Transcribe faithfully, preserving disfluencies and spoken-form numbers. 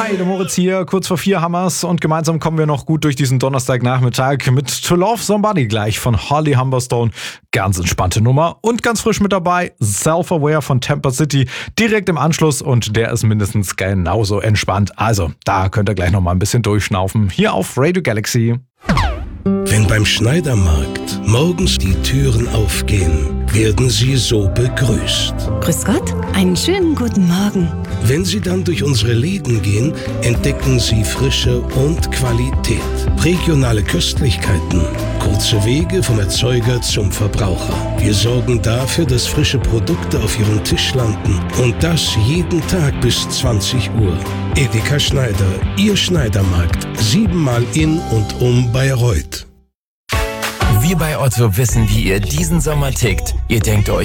Hi, der Moritz hier, kurz vor vier Hammers und gemeinsam kommen wir noch gut durch diesen Donnerstagnachmittag mit To Love Somebody gleich von Holly Humberstone. Ganz entspannte Nummer und ganz frisch mit dabei Self-Aware von Temper City direkt im Anschluss und der ist mindestens genauso entspannt. Also, da könnt ihr gleich noch mal ein bisschen durchschnaufen. Hier auf Radio Galaxy. Wenn beim Schneidermarkt morgens die Türen aufgehen, werden Sie so begrüßt. Grüß Gott, einen schönen guten Morgen. Wenn Sie dann durch unsere Läden gehen, entdecken Sie Frische und Qualität. Regionale Köstlichkeiten, kurze Wege vom Erzeuger zum Verbraucher. Wir sorgen dafür, dass frische Produkte auf Ihrem Tisch landen. Und das jeden Tag bis zwanzig Uhr. Edeka Schneider, Ihr Schneidermarkt. Siebenmal in und um Bayreuth. Wir bei Otto wissen, wie ihr diesen Sommer tickt. Ihr denkt euch,